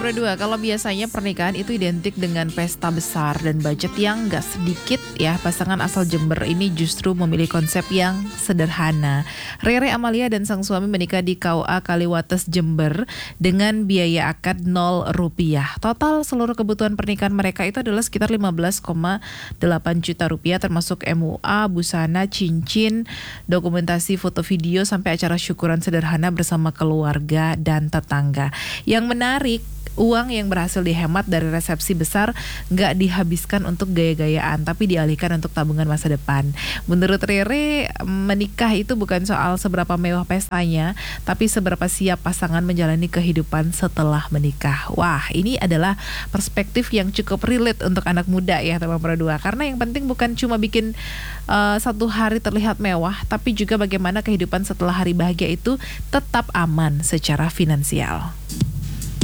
Nomor 2, kalau biasanya pernikahan itu identik dengan pesta besar dan budget yang gak sedikit ya, pasangan asal Jember ini justru memilih konsep yang sederhana. Rere Amalia dan sang suami menikah di KUA Kaliwates Jember dengan biaya akad 0 rupiah. Total seluruh kebutuhan pernikahan mereka itu adalah sekitar 15,8 juta rupiah, termasuk MUA, busana, cincin, dokumentasi foto video sampai acara syukuran sederhana bersama keluarga dan tetangga. Yang menarik, uang yang berhasil dihemat dari resepsi besar nggak dihabiskan untuk gaya-gayaan, tapi dialihkan untuk tabungan masa depan. Menurut Rere, menikah itu bukan soal seberapa mewah pestanya, tapi seberapa siap pasangan menjalani kehidupan setelah menikah. Wah, ini adalah perspektif yang cukup relate untuk anak muda ya teman berdua. Karena yang penting bukan cuma bikin satu hari terlihat mewah, tapi juga bagaimana kehidupan setelah hari bahagia itu tetap aman secara finansial.